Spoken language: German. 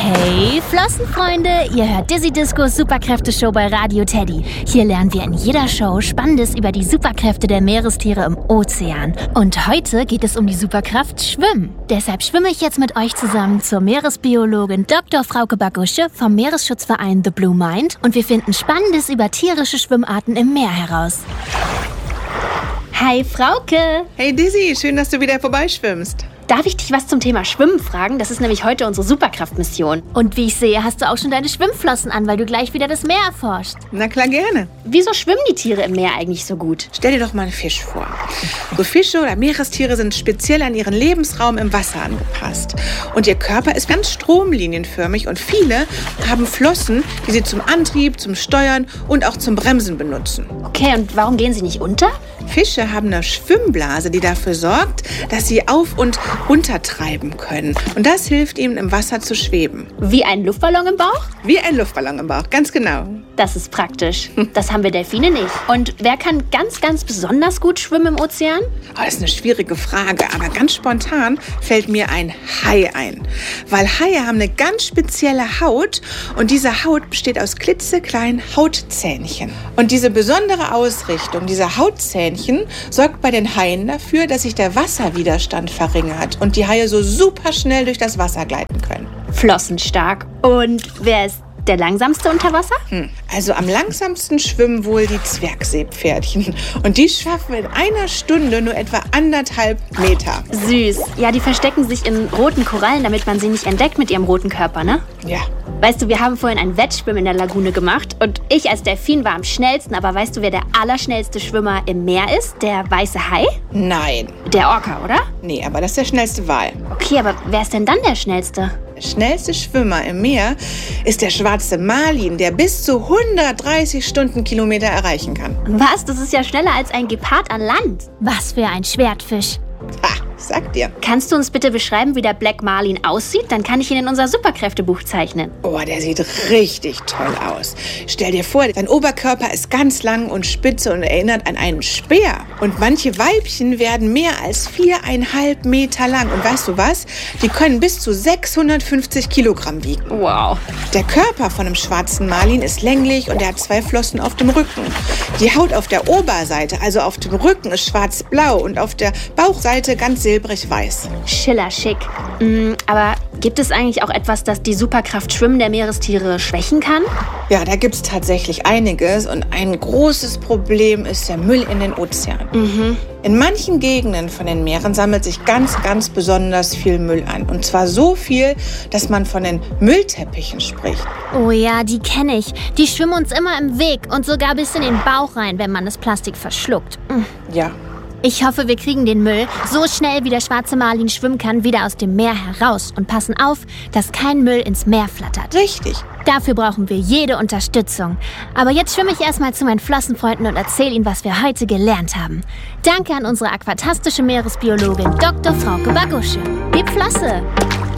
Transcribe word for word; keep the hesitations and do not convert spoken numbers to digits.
Hey Flossenfreunde, ihr hört Dizzy Discos Superkräfte-Show bei Radio Teddy. Hier lernen wir in jeder Show Spannendes über die Superkräfte der Meerestiere im Ozean. Und heute geht es um die Superkraft Schwimmen. Deshalb schwimme ich jetzt mit euch zusammen zur Meeresbiologin Doktor Frauke Bagusche vom Meeresschutzverein The Blue Mind und wir finden Spannendes über tierische Schwimmarten im Meer heraus. Hi Frauke! Hey Dizzy, schön, dass du wieder vorbeischwimmst. Darf ich dich was zum Thema Schwimmen fragen? Das ist nämlich heute unsere Superkraftmission. Und wie ich sehe, hast du auch schon deine Schwimmflossen an, weil du gleich wieder das Meer erforscht. Na klar, gerne. Wieso schwimmen die Tiere im Meer eigentlich so gut? Stell dir doch mal einen Fisch vor. So Fische oder Meerestiere sind speziell an ihren Lebensraum im Wasser angepasst. Und ihr Körper ist ganz stromlinienförmig und viele haben Flossen, die sie zum Antrieb, zum Steuern und auch zum Bremsen benutzen. Okay, und warum gehen sie nicht unter? Fische haben eine Schwimmblase, die dafür sorgt, dass sie auf- und untertreiben können. Und das hilft ihnen, im Wasser zu schweben. Wie ein Luftballon im Bauch? Wie ein Luftballon im Bauch, ganz genau. Das ist praktisch. Das haben wir Delfine nicht. Und wer kann ganz, ganz besonders gut schwimmen im Ozean? Oh, das ist eine schwierige Frage, aber ganz spontan fällt mir ein Hai ein. Weil Haie haben eine ganz spezielle Haut und diese Haut besteht aus klitzekleinen Hautzähnchen. Und diese besondere Ausrichtung dieser Hautzähnchen sorgt bei den Haien dafür, dass sich der Wasserwiderstand verringert und die Haie so super schnell durch das Wasser gleiten können. Flossenstark. Und wer ist der langsamste unter Wasser? Hm. Also am langsamsten schwimmen wohl die Zwergseepferdchen. Und die schaffen in einer Stunde nur etwa anderthalb Meter. Süß. Ja, die verstecken sich in roten Korallen, damit man sie nicht entdeckt mit ihrem roten Körper, ne? Ja. Weißt du, wir haben vorhin ein Wettschwimmen in der Lagune gemacht und ich als Delfin war am schnellsten, aber weißt du, wer der allerschnellste Schwimmer im Meer ist? Der weiße Hai? Nein. Der Orca, oder? Nee, aber das ist der schnellste Wal. Okay, aber wer ist denn dann der schnellste? Der schnellste Schwimmer im Meer ist der schwarze Marlin, der bis zu hundertdreißig Stundenkilometer erreichen kann. Was? Das ist ja schneller als ein Gepard an Land. Was für ein Schwertfisch. Ha, ich sag dir. Kannst du uns bitte beschreiben, wie der Black Marlin aussieht? Dann kann ich ihn in unser Superkräftebuch zeichnen. Oh, der sieht richtig toll aus. Stell dir vor, sein Oberkörper ist ganz lang und spitze und erinnert an einen Speer. Und manche Weibchen werden mehr als viereinhalb Meter lang. Und weißt du was? Die können bis zu sechshundertfünfzig Kilogramm wiegen. Wow. Der Körper von einem schwarzen Marlin ist länglich und er hat zwei Flossen auf dem Rücken. Die Haut auf der Oberseite, also auf dem Rücken, ist schwarz-blau und auf der Bauchseite ganz silbrig-weiß. Schillerschick. Mm, aber gibt es eigentlich auch etwas, das die Superkraft Schwimmen der Meerestiere schwächen kann? Ja, da gibt es tatsächlich einiges und ein großes Problem ist der Müll in den Ozeanen. Mhm. In manchen Gegenden von den Meeren sammelt sich ganz, ganz besonders viel Müll an. Und zwar so viel, dass man von den Müllteppichen spricht. Oh ja, die kenne ich. Die schwimmen uns immer im Weg und sogar bis in den Bauch rein, wenn man das Plastik verschluckt. Mhm. Ja. Ich hoffe, wir kriegen den Müll so schnell, wie der schwarze Marlin schwimmen kann, wieder aus dem Meer heraus und passen auf, dass kein Müll ins Meer flattert. Richtig. Dafür brauchen wir jede Unterstützung. Aber jetzt schwimme ich erstmal zu meinen Flossenfreunden und erzähle ihnen, was wir heute gelernt haben. Danke an unsere aquatastische Meeresbiologin Doktor Frauke Bagusche. Gib Flosse!